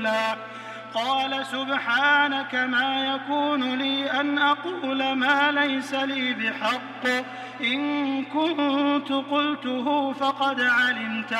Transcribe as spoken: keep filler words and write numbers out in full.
إلا. قال سبحانك ما يكون لي أن أقول ما ليس لي بحق، إن كنت قلته فقد علمته